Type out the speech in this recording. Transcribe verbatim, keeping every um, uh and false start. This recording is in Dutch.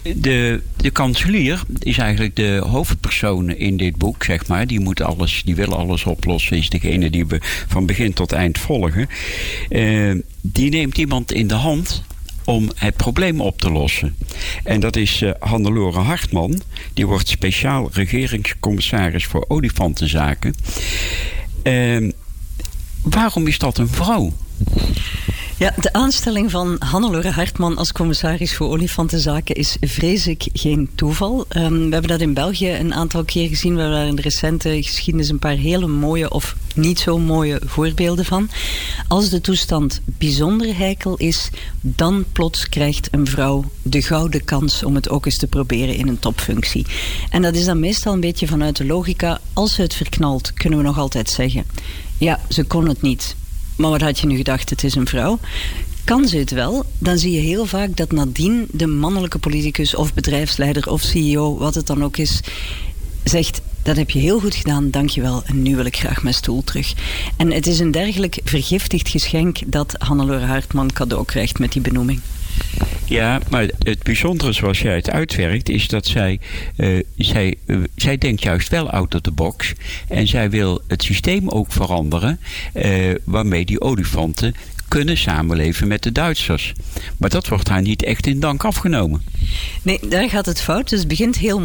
de, de kanselier is eigenlijk de hoofdpersoon in dit boek, zeg maar. Die moet alles, die wil alles oplossen. Is degene die we van begin tot eind volgen. Uh, die neemt iemand in de hand om het probleem op te lossen. En dat is uh, Hannelore Hartman. Die wordt speciaal regeringscommissaris voor olifantenzaken. Uh, waarom is dat een vrouw? Ja, de aanstelling van Hannelore Hartman als commissaris voor olifantenzaken is, vrees ik, geen toeval. Um, we hebben dat in België een aantal keer gezien. We hebben daar in de recente geschiedenis een paar hele mooie of niet zo mooie voorbeelden van. Als de toestand bijzonder heikel is, dan plots krijgt een vrouw de gouden kans om het ook eens te proberen in een topfunctie. En dat is dan meestal een beetje vanuit de logica. Als ze het verknalt, kunnen we nog altijd zeggen: ja, ze kon het niet. Maar wat had je nu gedacht, het is een vrouw? Kan ze het wel, dan zie je heel vaak dat nadien de mannelijke politicus of bedrijfsleider of C E O, wat het dan ook is, zegt: dat heb je heel goed gedaan, dankjewel, en nu wil ik graag mijn stoel terug. En het is een dergelijk vergiftigd geschenk dat Hannelore Hartman cadeau krijgt met die benoeming. Ja, maar het bijzondere zoals jij het uitwerkt is dat zij, uh, zij, uh, zij denkt juist wel out of the box. En zij wil het systeem ook veranderen, uh, waarmee die olifanten kunnen samenleven met de Duitsers. Maar dat wordt haar niet echt in dank afgenomen. Nee, daar gaat het fout. Dus het begint heel